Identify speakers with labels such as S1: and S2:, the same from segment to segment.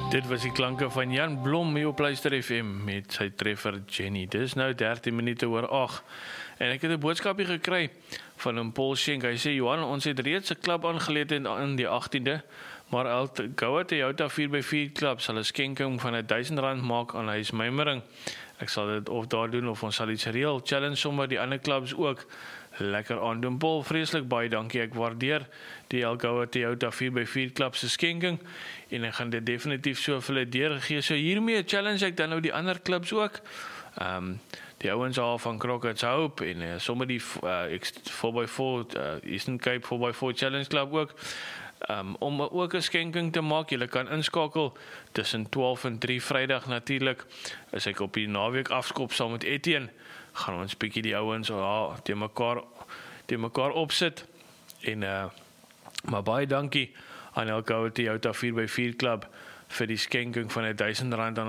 S1: Dit was die klanke van Jan Blom hier op Luister FM met sy treffer Jenny. Dit is nou 13 minute oor 8 en ek het 'n boodskapie gekry van 'n Paul Schenk. Hy sê, Johan, ons het reeds 'n klub aangeleed in die 18de, maar Goue Toyota 4x4 klub sal 'n skenking van R1000 maak aan huismymering. Ek sal dit of daar doen of ons sal iets reël. Challenge sommer die ander klubs ook. Lekker aandoen, Paul, vreeslik baie dankie, ek waardeer die Goue Toyota 4x4 klub se skenking en ek gaan dit definitief so vir hulle deurgee. So hiermee challenge ek dan nou die ander klubs ook. Die ouens al van Crockett's Hope en sommer die 4x4 Eastern Cape 4x4 Challenge Club ook. Om ook 'n skenking te maak. Julle kan inskakel tussen 12 en 3 Vrydag natuurlik. As ek op die naweek afskop saam met Etienne, gaan ons bietjie die ouens te mekaar opsit en maar baie dankie aan Goue Toyota 4x4 klub vir die skenking van R1000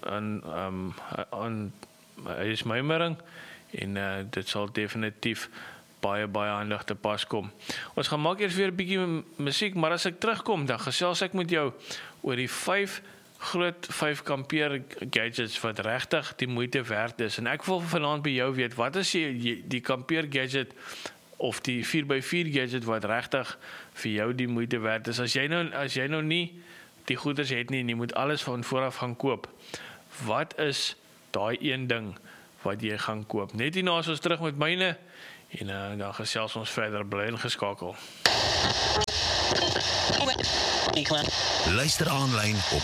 S1: aan huismymering en dit sal definitief baie handig te pas kom. Ons gaan maak eers weer 'n bietjie musiek, maar as ek terugkom, dan gesels ek met jou oor die 5 kampeer gadgets wat regtig die moeite werd is. En ek wil vanaand by jou weet, wat is die kampeer gadget of die 4x4 gadget wat regtig vir jou die moeite werd is? As jy nou nie die goeders het nie en jy moet alles van vooraf gaan koop, wat is daai een ding wat jy gaan koop? Net hierna is ons terug met myne en dan gesels ons verder, bly ingeskakel.
S2: Luister aanlyn op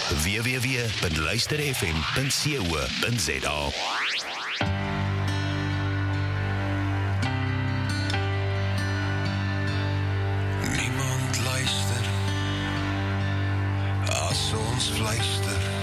S2: www.luisterfm.co.za.
S3: Niemand luister as ons fluister.